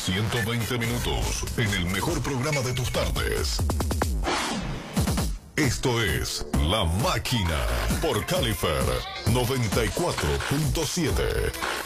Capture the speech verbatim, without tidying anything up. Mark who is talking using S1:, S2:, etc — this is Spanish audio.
S1: ciento veinte minutos en el mejor programa de tus tardes. Esto es La Máquina por Califer noventa y cuatro punto siete.